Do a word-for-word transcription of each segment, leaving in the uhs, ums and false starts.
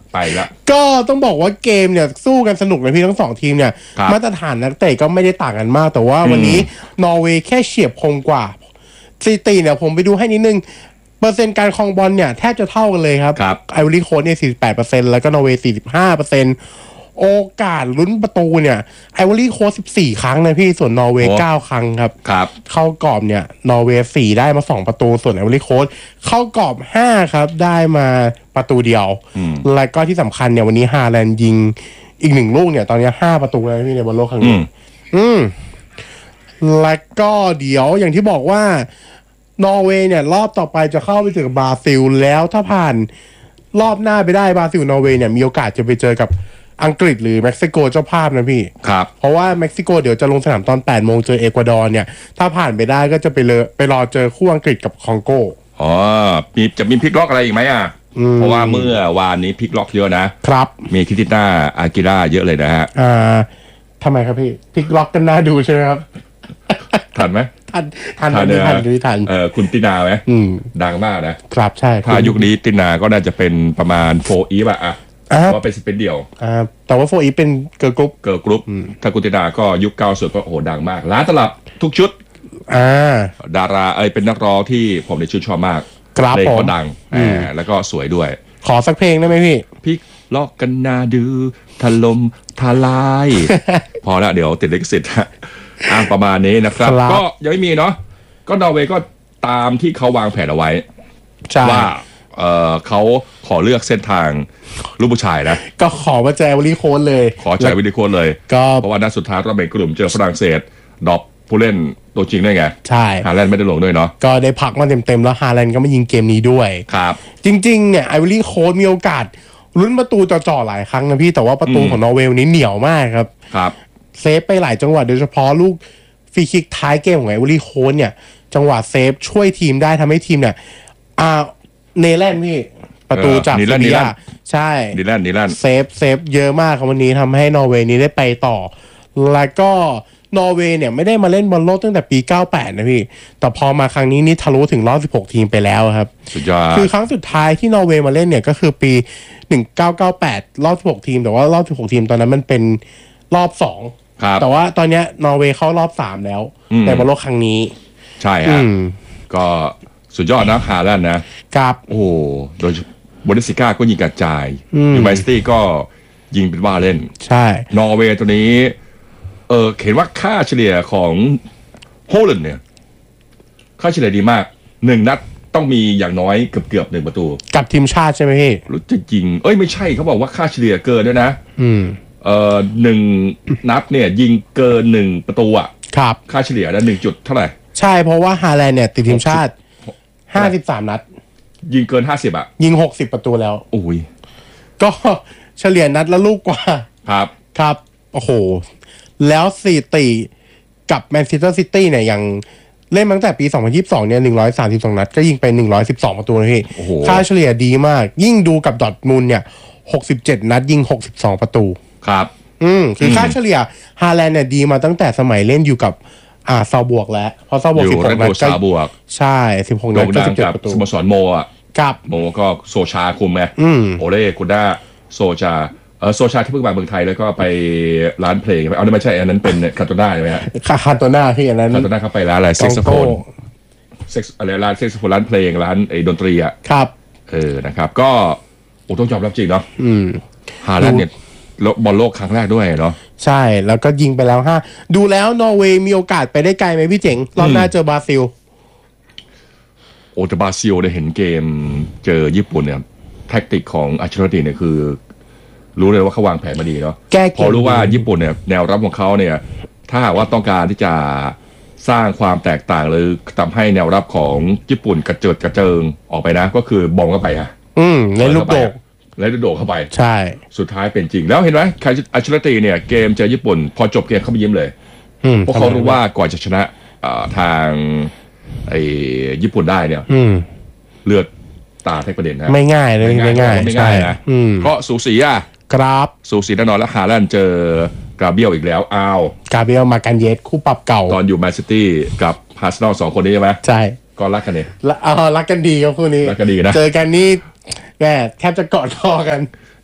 ไปละก็ต้องบอกว่าเกมเนี่ยสู้กันสนุกนะพี่ทั้งสองทีมเนี่ยมาตรฐานนักเตะก็ไม่ได้ต่างกันมากแต่ว่าวันนี้นอร์เวย์แค่เฉียบคมกว่าสถิติเนี่ยผมไปดูให้นิดนึงเปอร์เซ็นต์การครองบอลเนี่ยแทบจะเท่ากันเลยครับไอวอรี่โค้ชเนี่ย สี่สิบแปดเปอร์เซ็นต์ แล้วก็นอร์เวย์ สี่สิบห้าเปอร์เซ็นต์ โอกาสลุ้นประตูเนี่ยไอวอรี่โค้ชสิบสี่ครั้งนะพี่ส่วนนอร์เวย์เก้าครั้งครับครับเข้ากรอบเนี่ยนอร์เวย์สี่ได้มาสองประตูส่วนไอวอรี่โค้ชเข้ากรอบห้าครับได้มาประตูเดียวและก็ที่สำคัญเนี่ยวันนี้ฮาแลนด์ยิงอีกหนึ่งลูกเนี่ยตอนนี้ห้าประตูแล้วพี่ในบอลโลกครั้งนี้อืมและก็เดี๋ยวอย่างที่บอกว่านอร์เวย์เนี่ยรอบต่อไปจะเข้าไปเจอกับบราซิลแล้วถ้าผ่านรอบหน้าไปได้บราซิลนอร์เวย์เนี่ยมีโอกาสจะไปเจอกับอังกฤษหรือเม็กซิโกเจ้าภาพนะพี่ครับเพราะว่าเม็กซิโกเดี๋ยวจะลงสนามตอนแปดโมงเจอเอกวาดอร์เนี่ยถ้าผ่านไปได้ก็จะไปเลยไปรอเจอคู่อังกฤษกับคองโกอ๋อมีจะมีพลิกล็อกอะไรอีกไหมอ่ะเพราะว่าเมื่อวานนี้พลิกล็อกเยอะนะครับมีคิติน่าอากิระเยอะเลยนะฮะอ่าทำไมครับพี่พลิกล็อกกันน่าดูใช่ไหมครับทันไหมทันทันทันทันทันเออคุณตินาไหมดังมากนะครับใช่ถ้ายุคนี้ตินาก็น่าจะเป็นประมาณโฟอีฟอะว่าเป็นสเปนเดี่ยวอ่าแต่ว่าโฟอีเป็นเกิร์ลกรุ๊ปเกิร์ลกรุ๊ปถ้าคุณตินาก็ยุคเก้าสุดก็โอ้โหดังมากล้านตลับทุกชุดอ่าดาราเอ้ยเป็นนักร้องที่ผมในชื่นชอบมากเพลงก็ดังอ่าแล้วก็สวยด้วยขอสักเพลงได้ไหมพี่พลิกล็อกกันนาดูถล่มทลายพอแล้วเดี๋ยวติดลิขสิทธิ์อ่าประมาณนี้นะครับก็ยังไม่มีเนาะก็นอร์เวย์ก็ตามที่เขาวางแผนเอาไว้ว่าเออเขาขอเลือกเส้นทางลูกผู้ชายนะก็ขอมาแจวลีโค้ดเลยขอแจวลีโค้ดเลยก็เพราะว่านัดสุดท้ายเราเป็นกลุ่มเจอฝรั่งเศสดรอปผู้เล่นตัวจริงได้ไงใช่ฮาแลนด์ไม่ได้ลงด้วยเนาะก็ได้พักมาเต็มๆแล้วฮาแลนด์ก็มายิงเกมนี้ด้วยครับจริงๆเนี่ยไอวอรี่โค้ดมีโอกาสลุ้นประตูจ่อๆหลายครั้งนะพี่แต่ว่าประตูของนอร์เวย์นี้เหนียวมากครับครับเซฟไปหลายจังหวะโดยเฉพาะลูกฟรีคิกท้ายเกมของไอวอรี่โค้ดเนี่ยจังหวะเซฟช่วยทีมได้ทำให้ทีมเนี่ยอ่าเนเธอร์แลนด์พี่ประตูจากเซบีย่าใช่นิลันนิลันเซฟเซฟเยอะมากครับวันนี้ทำให้นอร์เวย์นี้ได้ไปต่อแล้วก็นอร์เวย์เนี่ยไม่ได้มาเล่นบอลโลกตั้งแต่ปีเก้าสิบแปดนะพี่แต่พอมาครั้งนี้นี่ทะลุถึงรอบสิบหกทีมไปแล้วครับสุดยอดคือครั้งสุดท้ายที่นอร์เวย์มาเล่นเนี่ยก็คือปีหนึ่งพันเก้าร้อยเก้าสิบแปดรอบสิบหกทีมแต่ว่ารอบสิบหกทีมตอนนั้นมันเป็นรอบสองแต่ว่าตอนนี้นอร์เวย์เข้ารอบสามแล้วในบอลโลกครั้งนี้ใช่ฮะก็สุดยอดนะฮาแลนด์นะครับโอ้โดยบริสิก้าก็ยิงกระจายยูไบสตี้ก็ยิงเป็นว่าเล่นใช่นอร์เวย์ตัวนี้เออเห็นว่าค่าเฉลี่ยของโฮแลนด์เนี่ยค่าเฉลี่ยดีมากหนึ่งนัดต้องมีอย่างน้อยเกือบเกือบหนึ่งประตูกับทีมชาติใช่ไหมพี่รู้จะยิงเอ้ยไม่ใช่เขาบอกว่าค่าเฉลี่ยเกินด้วยนะอืมเอ่อหนึ่งนัดเนี่ยยิงเกินหนึ่งประตูอ่ะครับค่าเฉลี่ยนะหนึ่งจุดเท่าไหร่ใช่เพราะว่าฮาแลนด์เนี่ยติดทีมชาติห้าสิบสามนัดยิงเกินห้าสิบอ่ะยิงหกสิบประตูแล้วโอ้ยก็เฉลี่ยนัดละลูกกว่าครับครับโอ้โหแล้วสถิติกับแมนเชสเตอร์ซิตี้เนี่ยยังเล่นมาตั้งแต่ปีสองพันยี่สิบสองเนี่ยหนึ่งร้อยสามสิบสองนัดก็ยิงไปหนึ่งร้อยสิบสองประตูนะพี่ค่าเฉลี่ยดีมากยิ่งดูกับดอร์ทมุนด์เนี่ยหกสิบเจ็ดนัดยิงหกสิบสองประตูครับอืมคือค่าเฉลี่ยฮาแลนด์เนี่ยดีมาตั้งแต่สมัยเล่นอยู่กับอ่าซาบวกแล้วเพราะซาบวกสิบหกนัดก็บวกใช่สิบหกนัดก็สิบเจ็ดประตูสโมสรโมอ่ะกับโมก็โซชาคุมไงโอเล่กุด้าโซชาเออโซชาที่เพิ่งมาเมืองไทยแล้วก็ไปร้านเพลงเอาไม่ใช่อันนั้นเป็นคาโตน่าใช่ไหมฮะคาโตน่าที่อันนั้นคาโตน่าเขาไปร้านอะไรเซ็กซ์โฟนเซ็กซ์อะไรร้านเซ็กซ์โฟนร้านเพลงร้านไอ้ดนตรีอ่ะครับเออนะครับก็โอ้ต้องยอมรับจริงเนาะอืมฮาแลนด์เนี่ยบอลโลกครั้งแรกด้วยเนาะใช่แล้วก็ยิงไปแล้วห้าดูแล้วนอร์เวย์มีโอกาสไปได้ไกลไหมพี่เจ๋งรอบหน้าเจอบราซิลโอ้แต่บราซิลได้เห็นเกมเจอญี่ปุ่นเนี่ยแทคติกของอัชรติเนี่ยคือรู้เลยว่าเขาวางแผนมาดีเนาะพอรู้ว่าญี่ปุ่นเนี่ยแนวรับของเขาเนี่ยถ้าหากว่าต้องการที่จะสร้างความแตกต่างหรือทำให้แนวรับของญี่ปุ่นกระเจิดกระเจิงออกไปนะก็คือบอมเข้าไปฮะอืมในลูกโดดแล้วโดดเข้าไปใช่สุดท้ายเป็นจริงแล้วเห็นไหมใครอัชรติเนี่ยเกมเจอญี่ปุ่นพอจบเกมเขาไปยิ้มเลยเพราะเขารู้ว่าก่อนจะชนะทางไอ้ญี่ปุ่นได้เนี่ยเลือดตาแทบประเด็นนะไม่ง่ายเลยไม่ง่ายไม่ง่ายนะก็สูสีอ่ะครับสูสีแน่นอนแล้วฮาแลนด์เจอกาเบียลอีกแล้วอ้าวกาเบียลมากันเยสคู่ปรับเก่าตอนอยู่แมนซิตี้กับฮาร์เซนอลสองคนนี้ใช่ไหมใช่ก็รักกันเนี่ยอ๋อรักกันดีครับคู่นี้รักกันดีนะเจอกันนี่แม่แทบจะกอดคอกัน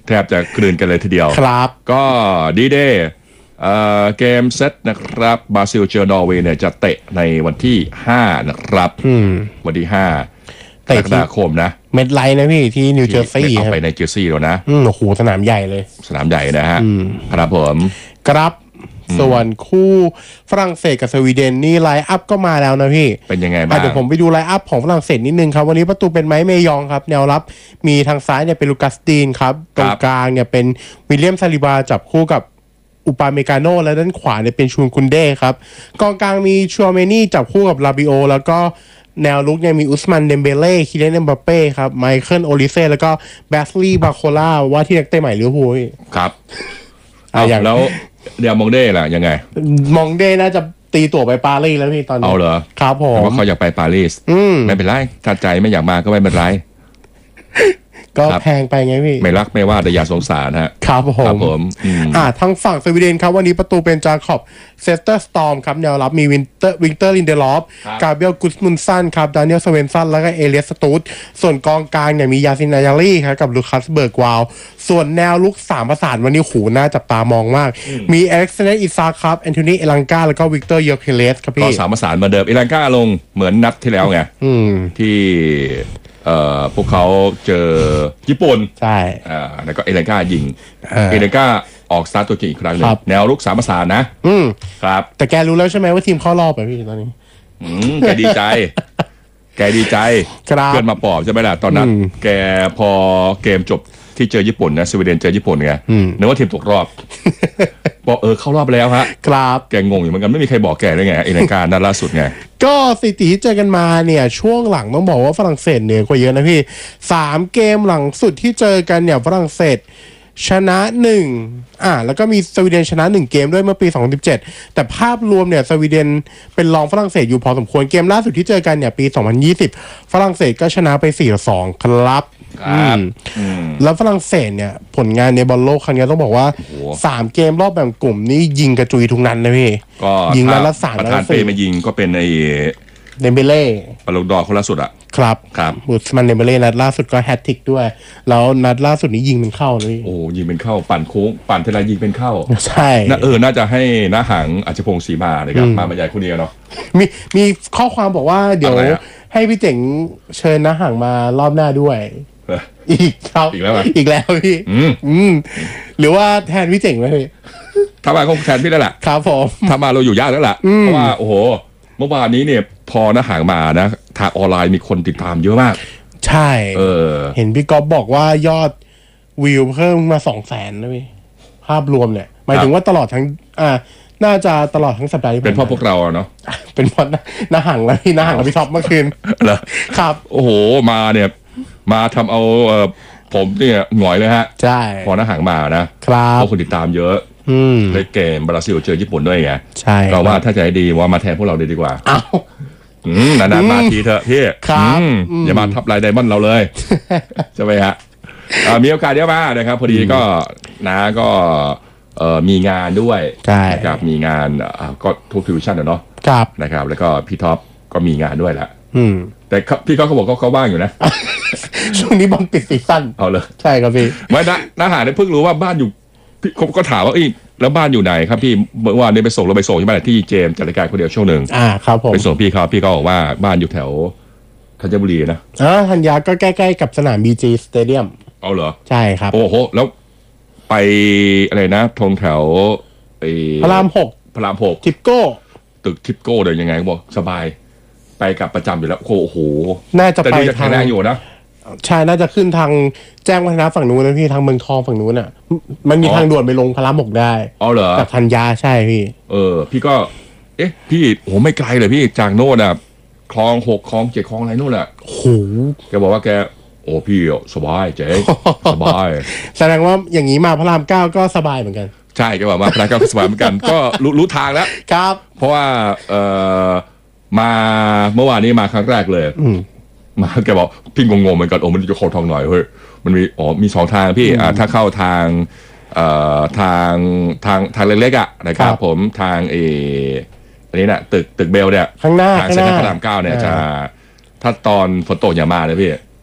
แทบจะกลืนกันเลยทีเดียวครับก็ดีเดย์เกมเซตนะครับบราซิลเจอนอร์เวย์เนี่ยจะเตะในวันที่ห้านะครับอืมวันที่ห้ากเตะรที่กฎาคมนะเม็ดไลท์นะพี่ที่นิวเจอร์ซีย์เอาครับไปในเจอร์ซีย์แล้วนะอืมโอ้โหสนามใหญ่เลยสนามใหญ่นะฮะครับผมครับส่วนคู่ฝรั่งเศสกับสวีเดนนี่ไลน์อัพก็มาแล้วนะพี่เป็นยังไงบ้าอ่ะงเดี๋ยวผมไปดูไลน์อัพของฝรั่งเศสนิดนึงครับ วันนี้ประตูเป็นไม้เมยองครับ แนวรับมีทางซ้ายเนี่ยเป็นลูกัสตีนครับ ตรงกลางเนี่ยเป็นวิลเลียมซาลิบาจับคู่กับอุปาเมกาโนและด้านขวาเนี่ยเป็นชูนคุนเด้ครับกองกลางมีชัวเมนี่จับคู่กับลาบิโอแล้วก็แนวลุกเนี่ยมีอุสมันเดมเบเล่คิเลนเอมบัปเป้ครับไมเคิลโอลิเซ่แล้วก็แบสลีย์บาโคล่าว่าที่นักเตะใหม่ลิเวอร์พูลครับอ่ะเอาอย่างแล้วเดียมองเด้ล่ะยังไงมองเด้น่าจะตีตั๋วไปปารีสแล้วพี่ตอนนี้เอาเหรอครับผแต่มว่าเขาอยากไปปารีสอืมไม่เป็นไรถ้าใจไม่อยากมาก็ไม่เป็นไรก็ครับแพงไปไงพี่ไม่รักไม่ว่าแต่อย่าสงสารฮะครับผครับมผมอืมอ่าทางฝั่งสวีเดนครับวันนี้ประตูเป็นจาคอบเซสเตอร์สตอร์มครับแนวรับมีวินเตอร์วิงเตอร์ลินเดลอฟครับกาเบรียลกุสมุนสันครับดานิเอลสเวนสันแล้วก็เอเลียสสตูดส่วนกองกลางเนี่ยมียาซินนายารีครับกับลูคัสเบิร์กวาวส่วนแนวลุกสามประสานวันนี้หูน่าจับตามองมาก มีเอริกเซนอิซาครับแอนโทนีเอลังกาแล้วก็วิกเตอร์เยอร์เคเลสครับก็พี่สามประสานเหมือนเดิมอิรันก้าลงเหมือนนัดที่แล้วไงอืมที่เอ่อพวกเขาเจอญี่ปุ่นใช่อ่าแล้วก็เอเลนก้ายิงเออเอเลนก้าออกสตาร์ทตัวจริงอีกครั้งหนึคงรับแนวรุกสามประสานนะอืมครับแต่แกรู้แล้วใช่ไหมว่าทีมเข้ารอบไปพี่ตอนนี้อืมแกดีใจ แกดีใจครับเพื่อนมาปลอบใช่ไหมล่ะตอนนั้นอืมแกพอเกมจบที่เจอญี่ปุ่นนะสวีเดนเจอญี่ปุ่นไงอืมนึกว่าทีมตกรอบ บอกเออเข้ารอบแล้วฮะครับแกงงอยู่เหมือนกันไม่มีใครบอกแกได้ไงเอเลนก้านัดล่าสุดไงก็สถิติที่เจอกันมาเนี่ยช่วงหลังต้องบอกว่าฝรั่งเศสเหนือกว่าเยอะนะพี่สามเกมหลังสุดที่เจอกันเนี่ยฝรั่งเศสชนะหนึ่งอ่าแล้วก็มีสวีเดนชนะหนึ่งเกมด้วยเมื่อปีสองพันสิบเจ็ดแต่ภาพรวมเนี่ยสวีเดนเป็นรองฝรั่งเศสอยู่พอสมควรเกมล่าสุดที่เจอกันเนี่ยปีสองพันยี่สิบฝรั่งเศสก็ชนะไปสี่ต่อสองครับครับอืมอืมแล้วฝรั่งเศสเนี่ยผลงานในบอลโลกครั้งนี้ต้องบอกว่าโอ้โหสามเกมรอบแบ่งกลุ่มนี่ยิงกระจุยทุกนัดนะพี่ก็ยิงนัดถ้ละสามประนัดธานละเป้สี่มายิงก็เป็นไอ้เดมเบเล่บอลลูนดอร์คนล่าสุดอะครับครับบุสมันเดมเบเล่นัดล่าสุดก็แฮตทริกด้วย แล้วนัดล่าสุดนี้ยิงเป็นเข้าเลยโอ้ยิงเป็นเข้าปั่นโค้งปั่นเทลายิงเป็นเข้าใช่น่าเออน่าจะให้น้าหางอัจฉพงศ์ศรีมาเลยครับมาบรรยายคนเดียวเนาะมีมีข้อความบอกว่าเดี๋ยวอะไรอะให้พี่เจ๋งเชิญนะห่างมารอบหน้าด้วยเอออีกครับอีกแล้วเหรออีกแล้วพี่อืมอืมหรือว่าแทนพี่เจ๋งไหมพี่ถ้ามาคงแทนพี่แล้วแหละครับผมถ้ามาเราอยู่ยากแล้วล่ะเพราะว่าโอ้โหเมื่อวานนี้เนี่ยพอน้าหางมานะทางออนไลน์มีคนติดตามเยอะมากใช่เออเห็นพี่ก๊อฟบอกว่ายอดวิวเพิ่มมาสองแสนนะพี่ภาพรวมเนี่ยหมายถึงว่าตลอดทั้งอ่าน่าจะตลอดทั้งสัปดาห์ที่เป็นเพราะผ่พวกเราอะเนาะเป็นเพราะน้าห่างแล้วพี่น้าห่างกับพี่ท็อปเมื่อคืนเหรอครับโอ้โหมาเนี่ยมาทำเอาเอ่อผมเนี่ยหงอยเลยฮะใช่พอน้าหางมานะครับ เพราะคนติดตามเยอะอืมเลยเกมบราซิลเจอญี่ปุ่นด้วยไงใช่ก็ว่าถ้าจะให้ดีว่ามาแทนพวกเราเลยดีกว่าเอาอืมนานๆมาทีเถอะพี่ครับอืมอืมอย่ามาทับลายไดมอนด์เราเลย ใช่ไหมฮะอ่ามีโอกาสเยอะมากนะครับ พอดีก็นะก็เอ่อมีงานด้วยใช่นะครับมีงานอ่าก็ทุกทิวชั่นอะเนาะครับนะครับ แล้วก็พี่ท็อปก็มีงานด้วยแหละอืมแต่เขาพี่เขาเขาบอกเขาเขาว่างอยู่นะช่วงนี้บอลปิดซีซั่นเอาเลยใช่ครับพี่ไม่นะนาหารเนี่ยเพิ่งรู้ว่าบ้านอยู่พี่เขาก็ถามว่าเอ้ยแล้วบ้านอยู่ไหนครับพี่เมื่อวานนี้ไปส่งเราไปส่งที่บ้านที่เจมส์จัดรายการคนเดียวช่วงหนึ่งอ่าครับผมไปส่งพี่เขาพี่เขาบอกว่าบ้านอยู่แถวธัญบุรีนะอ่าธัญญาก็ใกล้ๆกับสนามบีจีสเตเดียมเอาเหรอใช่ครับโอ้โหแล้วไปอะไรนะตรงแถวไอ้พระรามหกพระรามหกทิปโก้ตึกทิปโก้เดินยังไงเขาบอกสบาย ไปกับประจำอยู่แล้วโอ้โหน่าจะแต่ไปดูจะแข็ทางงแรงอยู่นะใช่น่าจะขึ้นทางแจ้งวัฒนะฝั่งนู้นนะพี่ทางเมืองทองฝั่งนู้นอ่ะ มันมีอ๋อทางด่วนไปลงพระรามหกได้เอาเหรอจากธัญญาใช่พี่เออ พี่ก็ เอ๊ะ พี่โอ้โหไม่ไกลเลยพี่จากโน่นอ่ะคลองหกคลองเจ็ดคลองอะไรนู่นแหละโหแกบอกว่าแก โอ้พี่สบายเจ๊สบายแสดงว่าอย่างนี้มาพระรามเก้าก็สบายเหมือนกันใช่แกบอกว่าพนักงานสบายเหมือนกัน ก็รู้รู้ทางแล้วครับเพราะว่าเออมาเมื่อวานนี้มาครั้งแรกเลยอืมมาแกบอกพี่งงๆเหมือนกันโอ้มันจะโคทองหน่อยเฮ้ยมันมีอ๋อมีสองทางพี่อ่าถ้าเข้าทางเอ่อทางทางทางเล็กๆอ่ะนะครับผมทางเอออันนี้น่ะตึกตึกเบลเนี่ยข้างหน้าทางข้างเซ็นหทรัน้าลพระรามเก้าเนี่ยอ่าจะถ้าตอนฝนตกอย่ามาเลยพี่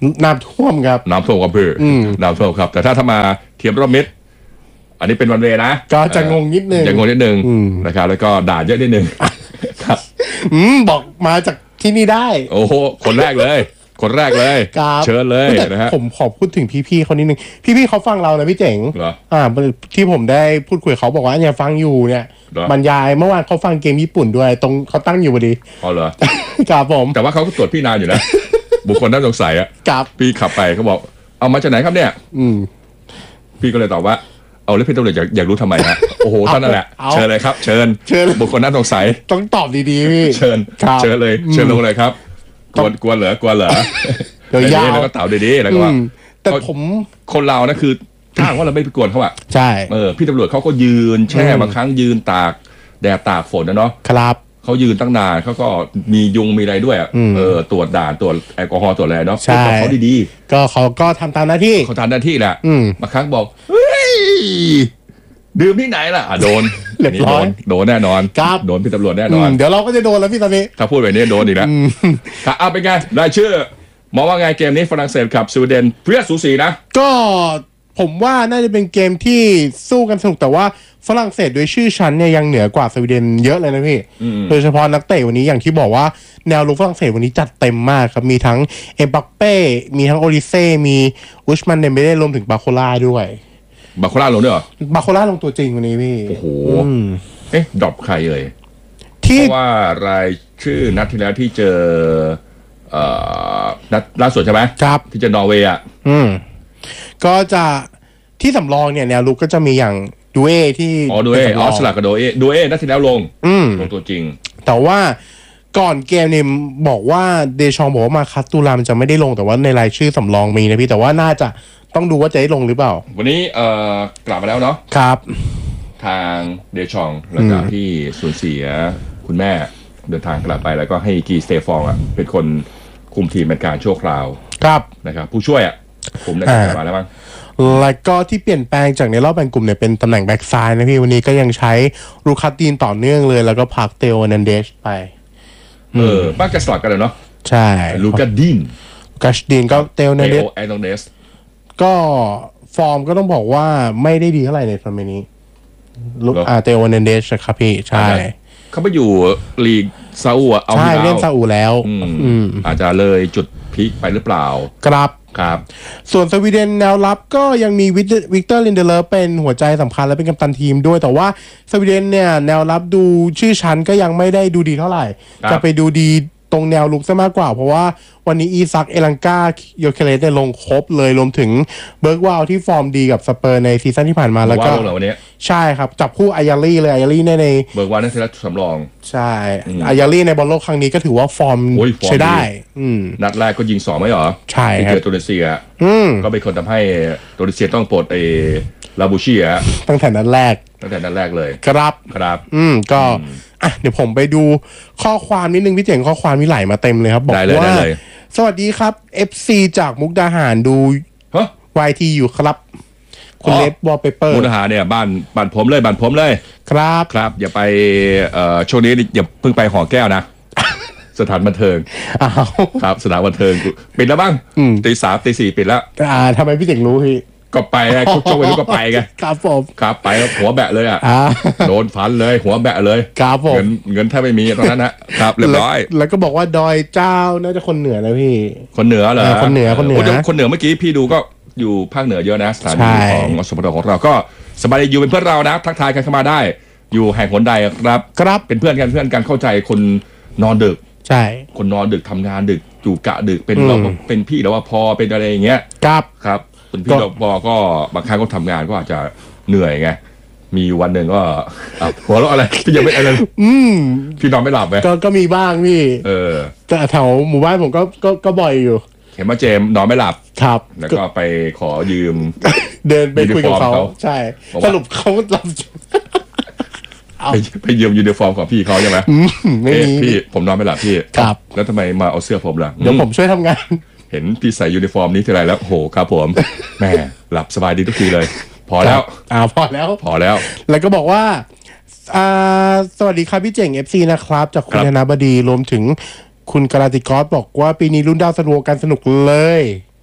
น้ำท่วมครับน้ำท่วมครับพี่น้ำท่วมครับแต่ถ้าถ้ามาเทียมรอบมิดอันนี้เป็นวันเวนะก็จะงงนิดนึงจะงงนิดนึงนะครับแล้วก็ด่าเยอะนิดนึงครับอืมบอกมาจากที่นี่ได้โอ้โหคนแรกเลยคนแรกเลยเชิญเลยนะฮะผมขอพูดถึงพี่ๆเขานิดนึงพี่ๆเขาฟังเรานะพี่เจ๋งเหรออ่าที่ผมได้พูดคุยเขาบอกว่าเนี่ยฟังอยู่เนี่ยบรรยายเมื่อวานเขาฟังเกมญี่ปุ่นด้วยตรงเขาตั้งอยู่พอดีอ๋อเหรอครับผมแต่ว่าเขาก็ตรวจพี่นานอยู่นะบุคคลน่าสงสัยอ่ะพี่ขับไปเขาบอกเอามาจากไหนครับเนี่ยอืมพี่ก็เลยตอบว่าเอาเลยพี่ตำรวจอยากอยากรู้ทำไมฮะโอ้โหท่านนั่นแหละเชิญเลยครับเชิญเชิญบุคคลน่าสงสัยต้องตอบดีๆพี่เชิญเชิญเลยเชิญลงเลยครับกลัวกลัวเหรอกลัวเหรอเดี๋ยวยาวแล้วก็ตอบดีๆแล้วก็ว่าแต่ผมคนเรานะคือถ้าว่าเราไม่ไปกวนเขาอะใช่เออพี่ตำรวจเขาก็ยืนแช่บางครั้งยืนตากแดดตากฝนนะเนาะครับเขายืนตั้งนานเขาก็มียุงมีอะไรด้วยเออตรวจด่านตรวจแอลกอฮอล์ตรวจอะไรเนาะใช่เขาดีๆก็เขาก็ทำตามหน้าที่เขาทำหน้าที่แหละอืบางครั้งบอกเฮ้ยดื่มที่ไหนล่ะโดนเรียบร้อยโดนแน่นอนโดนพี่ตำรวจแน่นอนเดี๋ยวเราก็จะโดนแล้วพี่ตอนนี้ถ้าพูดแบบนี้โดนอีกแล้วครับเอาเป็นไงได้ชื่อมองว่าไงเกมนี้ฝรั่งเศสกับสวีเดนเพื่อสูสีนะก็ผมว่าน่าจะเป็นเกมที่สู้กันสนุกแต่ว่าฝรั่งเศสโดยชื่อชั้นเนี่ยยังเหนือกว่าสวีเดนเยอะเลยนะพี่โดยเฉพาะนักเตะวันนี้อย่างที่บอกว่าแนวรุกฝรั่งเศสวันนี้จัดเต็มมากครับมีทั้งเอ็มบัปเป้มีทั้งโอลิเซ่มีอุชมันเดมเบเล่รวมถึงบาโคล่าด้วยบาโคล่าลงด้วยเหรอบาโคล่าลงตัวจริงวันนี้พี่โอ้โหเอ๊ะดรอปใครเอ่ยที่เพราะว่ารายชื่อนัดที่แล้วที่เจอเอ่อนัดล่าสุดใช่ไหมครับที่เจอนอร์เวย์อ่ะอืมก็จะที่สำรองเนี่ยแนวลุกก็จะมีอย่างดูเอที่อ๋อดูเอออสลากับดูเอดูเอนัดที่แล้วลงลงตัวจริงแต่ว่าก่อนเกมเนี่ยบอกว่าเดชองบอกว่ามาคัตตูรามจะไม่ได้ลงแต่ว่าในรายชื่อสำรองมีนะพี่แต่ว่าน่าจะต้องดูว่าจะได้ลงหรือเปล่าวันนี้เอ่อกลับมาแล้วเนาะครับทางเดชองหลังจากที่สูญเสียคุณแม่เดินทางกลับไปแล้วก็ให้กีสเตฟองอ่ะเป็นคนคุมทีมเป็นการชั่วคราวครับนะครับผู้ช่วยอ่ะผมได้กลับมาแล้วมั้งแล้วก็ที่เปลี่ยนแปลงจากในรอบแบ่งกลุ่มเนี่ยเป็นตำแหน่งแบ็กซ้ายนะพี่วันนี้ก็ยังใช้ลูคัสตีนต่อเนื่องเลยแล้วก็พักเตโอนันเดชไปเออป้าจะสลับกันเลยเนาะใช่ลูคัสดินลูคัสดินก็เตโอนันเดชก็ฟอร์มก็ต้องบอกว่าไม่ได้ดีเท่าไหร่ในทัวร์นาเมนต์นี้ลูกอาเตโอนันเดชครับพี่ใช่เขาไปอยู่ลีกซาอุอ่ะเอาใช่เล่นซาอุแล้วอาจจะเลยจุดพีคไปหรือเปล่าครับครับส่วนสวีเดนแนวรับก็ยังมีวิกเตอร์ลินเดเลอร์เป็นหัวใจสำคัญและเป็นกัปตันทีมด้วยแต่ว่าสวีเดนเนี่ยแนวรับดูชื่อชั้นก็ยังไม่ได้ดูดีเท่าไหร่จะไปดูดีตรงแนวลุกซะมากกว่าเพราะว่าวันนี้อีซักเอลังกาโยเคเลสเนี่ยลงครบเลยรวมถึงเบิร์กวาลที่ฟอร์มดีกับสเปอร์ในซีซั่นที่ผ่านมาแล้วก็ใช่ครับจับคู่อายาลี่เลยอายาลี่ในในเบิร์กวาลนั่นคือสำรองใช่อายาลี่ในบอลโลกครั้งนี้ก็ถือว่าฟอร์มใช้ได้นัดแรกก็ยิงสองไม่หรอใช่ที่เจอตุนิเซียก็เป็นคนทำให้ตุนิเซียต้องปลดไอ้ลาบูชีอะตั้งแต่นัดแรกตั้งแต่นัดแรกเลยครับครับอืมก็อ่ะเดี๋ยวผมไปดูข้อความนิดนึงพี่เจ๋งข้อความมีไหลมาเต็มเลยครับบอกว่าสวัสดีครับ เอฟ ซี จากมุกดาหารดู วาย ที อยู่ครับคุณเลฟวอลเปเปอร์มุกดาหารเนี่ยบ้านบ้านผมเลยบ้านผมเลยครับครับอย่าไปเอ่อช่วงนี้อย่าเพิ่งไปหอแก้วนะสถานบันเทิงครับสถานบันเทิงปิดแล้วบ้างตีสามตีสี่ปิดแล้วอ่าทำไมพี่เจ๋งรู้พี่ก็ไปไงช่วงวัยรุ่นก็ไปไงครับผมครับไปหัวแบะเลยอ่ะโดนฟันเลยหัวแบะเลยครับผมเงินเงินแทบไม่มีตอนนั้นนะครับเรียบร้อยแล้วก็บอกว่าดอยเจ้าน่าจะคนเหนือนะพี่คนเหนือเหรอคนเหนือคนเหนือคนเหนือเมื่อกี้พี่ดูก็อยู่ภาคเหนือเยอะนะสถานีของอสมทของเราก็สบายอยู่เป็นเพื่อนเรานะทักทายกันเข้ามาได้อยู่แห่งหนใดครับครับเป็นเพื่อนกันเพื่อนกันเข้าใจคนนอนดึกใช่คนนอนดึกทำงานดึกอยู่กะดึกเป็นเราเป็นพี่เราว่าพอเป็นอะไรอย่างเงี้ยครับครับคุณพี่ดอกบอกก็บางครั้งก็ทำงานก็อาจจะเหนื่อยไงมีวันหนึ่งก็หัวเราะอะไรพี่ยังไม่อะไรพี่นอนไม่หลับไหมก็ก็มีบ้างพี่เออแต่แถวหมู่บ้านผมก็ก็ก็บ่อยอยู่เห็นว่าเจมนอนไม่หลับครับแล้วก็ไปขอยืมเดินไปคุยกับเขาใช่สรุปเขาหลับไปไปยืมยูนิฟอร์มของพี่เขาใช่ไหมไม่มีพี่ผมนอนไม่หลับพี่ครับแล้วทำไมมาเอาเสื้อผมล่ะเดี๋ยวผมช่วยทำงานเห็นพี่ใส่ยูนิฟอร์มนี้ทีไรแล้วโหครับผมแม่หลับสบายดีทุกทีเลยพอแล้วอ่าพอแล้วพอแล้วแล้วก็บอกว่าอ่าสวัสดีครับพี่เจ๋ง เอฟ ซี นะครับจากคุณธนบดีรวมถึงคุณกราติกอสบอกว่าปีนี้รุ่นดาวสนุกกันสนุกเลย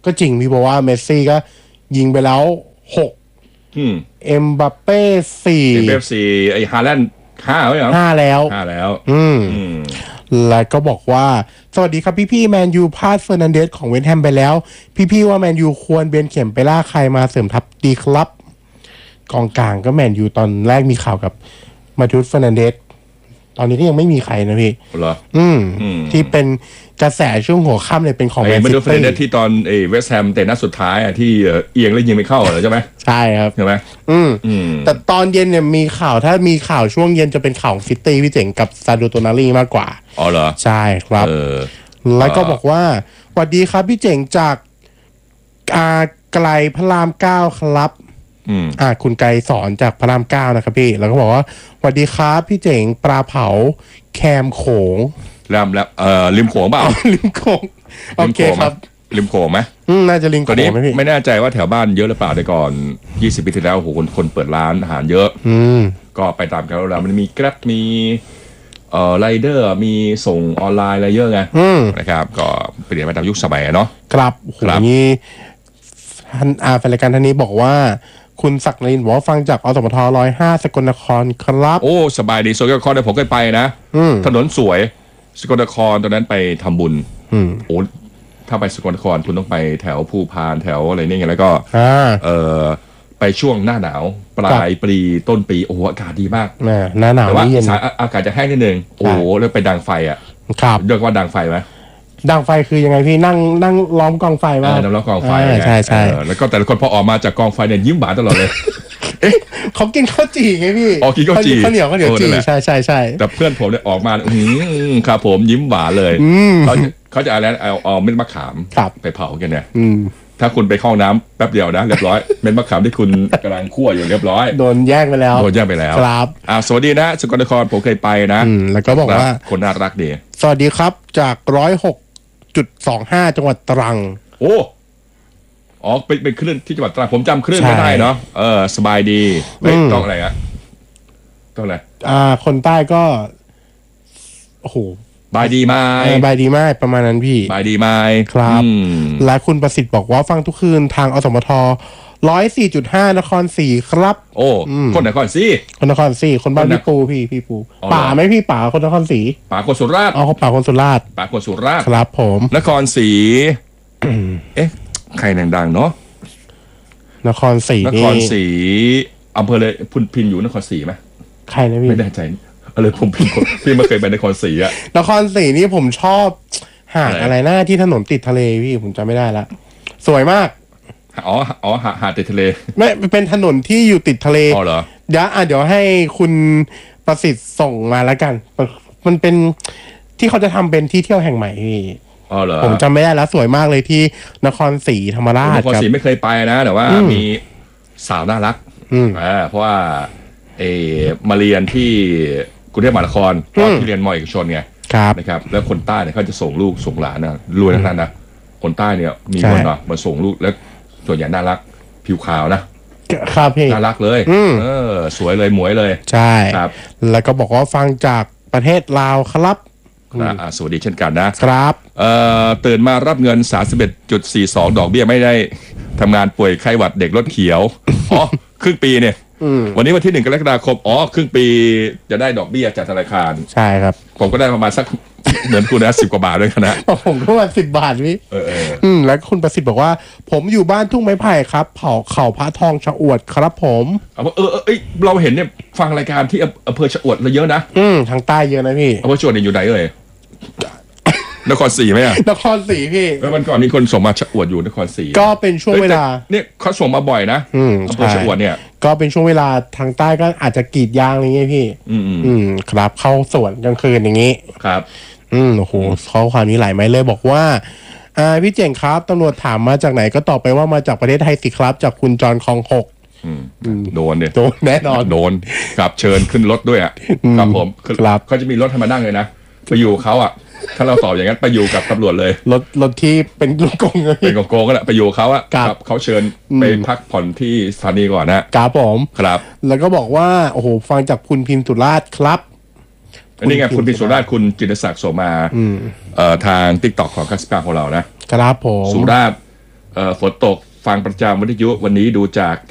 ก็จริงพี่เพราะว่าเมสซี่ก็ยิงไปแล้วหกอืมเอ็มบัปเป้สี่เอฟซีไอ้ฮาแลนด์ห้าไว้เหรอห้าแล้วห้าแล้วอืมอืมแล้วก็บอกว่าสวัสดีครับพี่พี่ๆแมนยูพลาดเฟอร์นันเดสของเวสต์แฮมไปแล้ว พี่พี่ๆว่าแมนยูควรเบนเข็มไปล่าใครมาเสริมทัพดีครับกองกลางก็แมนยูตอนแรกมีข่าวกับมาทูสเฟอร์นันเดสตอนนี้ก็ยังไม่มีใครนะพี่เหรออืมอืมที่เป็นกระแสช่วงหัวค่ำเนี่ยเป็นของแมไอ้นมาซิดูเฟรนเดตี้สที่ตอนเอเวสต์แฮมเตะนัดสุดท้ายอะที่เอ่อเอียงแล้วยิงไม่เข้าเหรอใช่ไหมใช่ครับใช่ไหมอืมอืมแต่ตอนเย็นเนี่ยมีข่าวถ้ามีข่าวช่วงเย็นจะเป็นข่าวของซิตี้พี่เจ๋งกับซาดูโตนารีมากกว่าอ๋อเหรอใช่ครับเออแล้วก็บอกว่าสวัสดีครับพี่เจ๋งจากอาไกลพระรามเก้าครับอืมอ่าคุณไกลสอนจากพระรามเก้านะครับพี่ แล้วก็บอกว่าสวัสดีครับพี่เจ๋งปลาเผาแคมโขงแล้วแล้วเอ่อริมโขงเปล่าลิมโขงโอริมเคโขงครับริมโขงไหมอืมน่าจะลิมโขตอนนี้งไหมพี่ไม่แน่ใจว่าแถวบ้านเยอะหรือเปล่าแต่ก่อนยี่สิบปีที่แล้วโอ้โหคนคนเปิดร้านอาหารเยอะอืมก็ไปตามกันแล้วมันมีแกร็บมีเอ่อไรเดอร์มีส่งออนไลน์อะไรเยอะไงอืมนะครับก็เปลี่ยนไปตามยุคสมัยอะเนาะครับโอ้โหครับนี่ท่านอาแฟนรายการท่านนี้บอกว่า คุณศักดิ์นรินทร์บอกว่าฟังจากอสมทร้อยห้าสกลนครครับโอ้สบายดีโซเชียลคอนเนี่ยผมเคยไปนะอืมถนนสวยสกลนครตอนนั้นไปทำบุญอืมโอ้ถ้าไปสกลนครคุณต้องไปแถวภูพานแถวอะไรเนี่ยไงแล้วก็อ่าเออไปช่วงหน้าหนาว ปลายปีต้นปีโอ้โหอากาศดีมากแหม่หน้าหนาวแต่ว่านี่เย็อีนสานอ่ะอากาศจะแห้งนิดนึงโอ้โหแล้วไปดังไฟอ่ะครับเรียกว่าดังไฟไหมดังไฟคือยังไงพี่นั่งนั่งล้อมกองไฟเอว่าอน้ำร้อนกองไฟาไงใช่ใช่เออแล้วก็แต่ละคนพอออกมาจากกองไฟเนี่ยยิ้มหวานตลอดเลยเขากินข้าวจี่ไงพี่อ๋อกินข้าวจี่ข้าวเหนียวข้าวเหนียวเออนั่จี่นแหละใช่ใช่ใช่แต่เพื่อนผมเนี่ยออกมาอืมครับผมยิ้มหวานเลยอืมเขาจะเขาจะเอาอะไรเอาเอาเม็ดมะขามครับไปเผากันเนี่ยอืมถ้าคุณไปเข้าห้องน้ำแป๊บเดียวนะเรียบร้อย เม็ดมะขามที่คุณกำลังคั่วอยู่เรียบร้อยโดนแย่งไปแล้วโดนแย่งไปแล้วครับอ่าสวัสดีนะสกลนครผมเคยไปนะอืมแล้วก็บอกว่าคนน่ารักดีสวัสดีครับจากร้อยหกจุดสองห้าจังหวัดตรังโอ้อ๋อเป็นเป็นคลื่นที่จังหวัดตรังผมจำคลื่นใช่ไม่ได้เนาะเออสบายดีเฮ้ยอืมต้องอะไรอะต้องอะไรอ่า คนใต้ก็โอ้โหบายดีไหมเออบายดีมากประมาณนั้นพี่บายดีไหมครับอืมและคุณประสิทธิ์บอกว่าฟังทุกคืนทางอสมทร้อยสี่จุดห้านครศรีครับโอ้อืมคนไหนก่อนสิคนนครศรีคนบ้านคนนพี่ปูพี่พี่ปูอ๋อป่าไหมพี่ป่าคนนครศรีป่าโกสุราษฎร์อ๋อเขาป่าคนสุราษฎร์ป่าโกสุราษฎร์ครับผมนครศรีเอ๊ะใครดังๆเนาะนครศรีนนี่ครศรีอำเภอเลยพุนพินอยู่นครศรีไหมใครนะพี่ไม่แน่ใจเออเลยผมพินคนพี่ไม่เคยไปนครศรีอะนครศรีนี่ผมชอบหาดอะไรอะไรหน้าที่ถนนติดทะเลพี่ผมจำไม่ได้ละสวยมากอ๋ออ๋อหาดหาดติดทะเลไม่เป็นถนนที่อยู่ติดทะเลอ๋อเหรอเดี๋ยวอ่ะเดี๋ยวให้คุณประสิทธิ์ส่งมาแล้วกัน มันเป็นที่เขาจะทำเป็นที่เที่ยวแห่งใหม่พี่อ๋อเหรอผมจำไม่ได้แล้วสวยมากเลยที่นครศรีธรรมราชนครครับศรีไม่เคยไปนะ แต่ว่าอืมมีสาวน่ารักอืมอ่าเพราะว่าเออมาเรียนที่กรุงเทพมหานครเพราะที่เรียนมอเอกชนไงครับนะครับแล้วคนใต้เนี่ยเขาจะส่งลูกส่งหลานนะรวยทั้งนั้นนะคนใต้เนี่ยมีใช่คนเนาะมาส่งลูกแล้วส่วนใหญ่น่ารักผิวขาวนะครับพี่น่ารักเลยอืมเออสวยเลยหมวยเลยใช่ครับแล้วก็บอกว่าฟังจากประเทศลาวครับครับอ่าสวัสดีเช่นกันนะครับ เอ่อตื่นมารับเงิน สามสิบเอ็ดจุดสี่สอง ดอกเบี้ยไม่ได้ทำงานป่วยไข้หวัดเด็กรถเขียวอ๋อครึ่งปีเนี่ยอืมวันนี้วันที่หนึ่งกรกฎาคมอ๋อครึ่งปีจะได้ดอกเบี้ยจากธนาคารใช่ครับผมก็ได้ประมาณสัก เหมือนคุณนะสิบกว่าบาทด้วยกันนะผมก็มาสิบบาทพี่เออเอออืมแล้วคุณประสิทธิ์บอกว่า ผมอยู่บ้านทุ่งไม้ไผ่ครับเผาเขาพระทองชะอวดครับผมเอาว่าเออเออเอ้ยเราเห็นเนี่ยฟังรายการที่อำเภอชะอวดเราเยอะนะอืมทางใต้เยอะนะพี่อำเภอชะอวดเนี่ยอยู่ไหนเอ่ยนครศรีไหมอ่ะนครศรีพี่แล้ววันก่อนมีคนส่งมาชะอวดอยู่นครศรีก็เป็นช่วงเวลาฮ้ยแต่เนี่ยเขาส่งมาบ่อยนะอืมอำเภอใช่ชะอวดเนี่ยก็เป็นช่วงเวลาทางใต้ก็อาจจะกรีดยางอะไรเงี้ยพี่อืมอืมอืมครับเข้าสวนกลางคืนอย่างนี้ครับอืมโอ้โหข้อความนี้หลายไหมเลยบอกว่าอ่าพี่เจ๋งครับตำรวจถามมาจากไหนก็ตอบไปว่ามาจากประเทศไทยสิครับ จากคุณจรคองหกอืมโดนเนี่ยโดนแน่นอนโดนครับเชิญขึ้นรถด้วยอ่ะอืมครับผมคือครับเขาจะมีรถให้มานั่งเลยนะไปอยู่เขาอ่ะ ถ้าเราตอบอย่างนั้นไปอยู่กับตำรวจเลยรถรถที่เป็นลูกกงเลยเป็นโกงๆก็แหละไปอยู่เขาอ่ะครับเขาเชิญอืมไปพักผ่อนที่สถานีก่อนนะครับผมครับแล้วก็บอกว่าโอ้โหฟังจากคุณพิมพ์สุราชครับอันนี้ไงคุณพิสุราชคุณจิตรศักดิ์ส่งมาอืมเอ่อทางติ๊กต็อกของคัสปาของเรานะครับผมสุราษฎร์เอ่อฝนตกฟังประจำวิทยุวันนี้ดูจาก